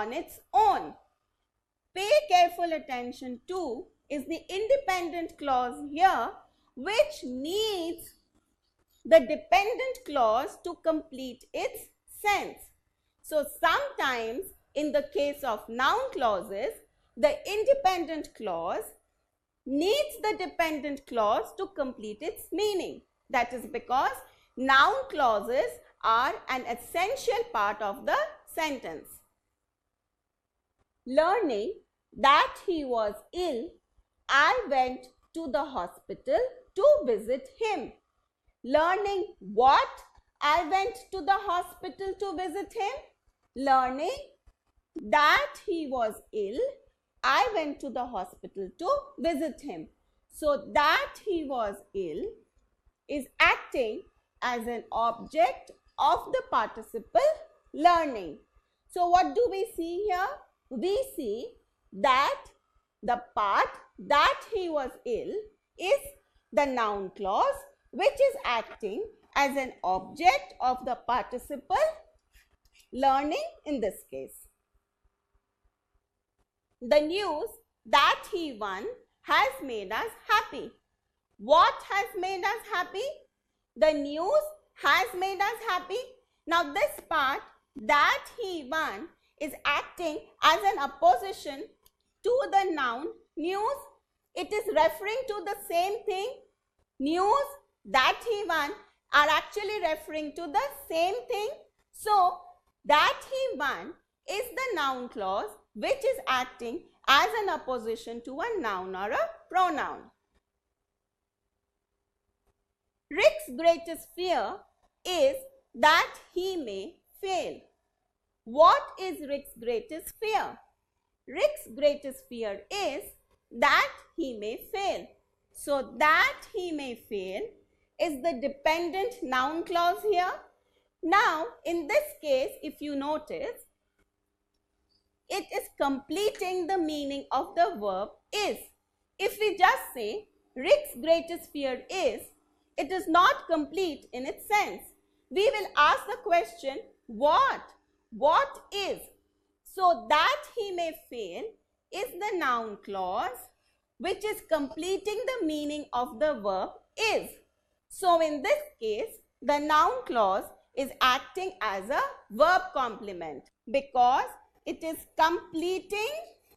on its own. Pay careful attention to is the independent clause here, which needs the dependent clause to complete its sense. So sometimes in the case of noun clauses, the independent clause needs the dependent clause to complete its meaning. That is because noun clauses are an essential part of the sentence. Learning that he was ill, I went to the hospital to visit him. Learning what? I went to the hospital to visit him. Learning that he was ill, I went to the hospital to visit him. So that he was ill is acting as an object of the participle learning. So what do we see here? We see that the part that he was ill is the noun clause, which is acting as an object of the participle learning in this case. The news that he won has made us happy. What has made us happy? The news has made us happy. Now this part that he won is acting as an opposition to the noun news. It is referring to the same thing. News that he won are actually referring to the same thing. So that he won is the noun clause which is acting as an opposition to a noun or a pronoun. Rick's greatest fear is that he may fail. What is Rick's greatest fear? Rick's greatest fear is that he may fail. So that he may fail is the dependent noun clause here. Now in this case, if you notice, it is completing the meaning of the verb is. If we just say Rick's greatest fear is, it is not complete in its sense. We will ask the question, what? What is? So that he may fail is the noun clause which is completing the meaning of the verb is. So in this case, the noun clause is acting as a verb complement because it is completing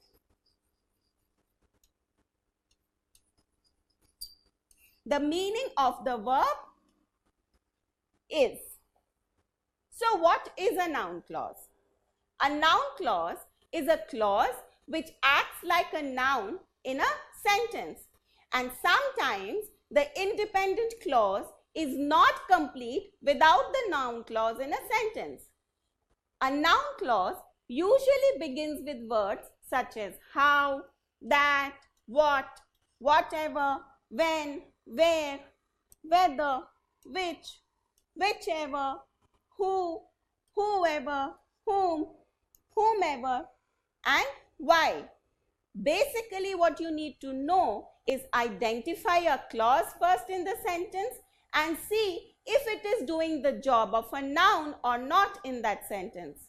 the meaning of the verb is. So what is a noun clause? A noun clause is a clause which acts like a noun in a sentence, and sometimes the independent clause is not complete without the noun clause in a sentence. A noun clause usually begins with words such as how, that, what, whatever, when, where, whether, which, whichever, who, whoever, whom, whomever, and why. Basically, what you need to know is identify a clause first in the sentence and see if it is doing the job of a noun or not in that sentence.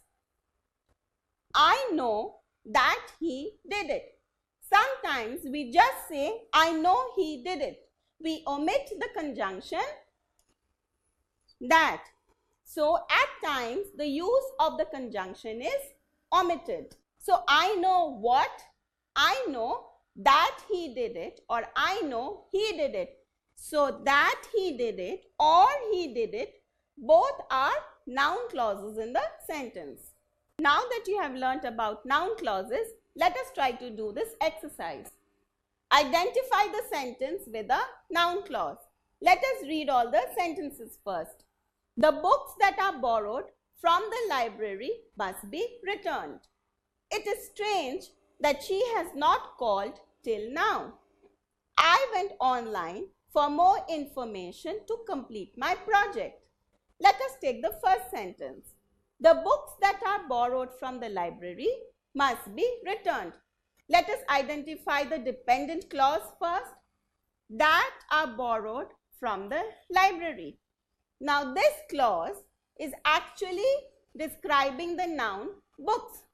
I know that he did it. Sometimes we just say, I know he did it. We omit the conjunction that. So at times the use of the conjunction is omitted. So I know what? I know that he did it, or I know he did it. So that he did it or he did it, both are noun clauses in the sentence. Now that you have learnt about noun clauses, let us try to do this exercise. Identify the sentence with a noun clause. Let us read all the sentences first. The books that are borrowed from the library must be returned. It is strange that she has not called till now. I went online for more information to complete my project. Let us take the first sentence. The books that are borrowed from the library must be returned. Let us identify the dependent clause first. That are borrowed from the library. Now this clause is actually describing the noun books.